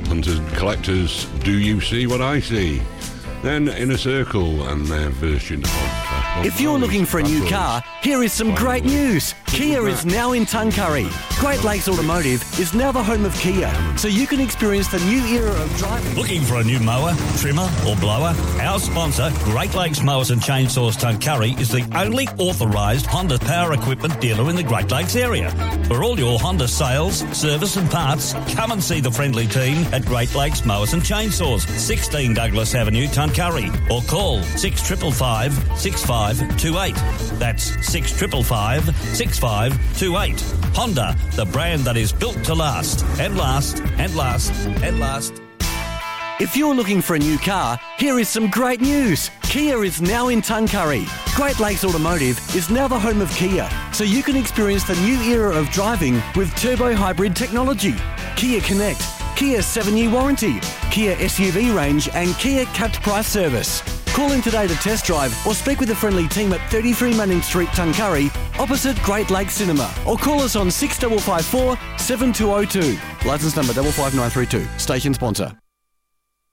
Hunters and collectors, do you see what I see? Then Inner Circle and their version of... If you're looking for a new car, here is some great news. Kia is now in Tuncurry. Great Lakes Automotive is now the home of Kia, so you can experience the new era of driving. Looking for a new mower, trimmer or blower? Our sponsor, Great Lakes Mowers and Chainsaws Tuncurry, is the only authorised Honda power equipment dealer in the Great Lakes area. For all your Honda sales, service and parts, come and see the friendly team at Great Lakes Mowers and Chainsaws, 16 Douglas Avenue, Tuncurry, or call 6555 6528. That's 6555 6528. Honda, the brand that is built to last and last and last and last. If you're looking for a new car, here is some great news. Kia is now in Tuncurry. Great Lakes Automotive is now the home of Kia, so you can experience the new era of driving with turbo hybrid technology. Kia Connect, Kia 7-year warranty, Kia SUV range and Kia capped price service. Call in today to test drive or speak with the friendly team at 33 Manning Street, Tuncurry, opposite Great Lakes Cinema, or call us on 6554 7202. Licence number 55932. Station sponsor.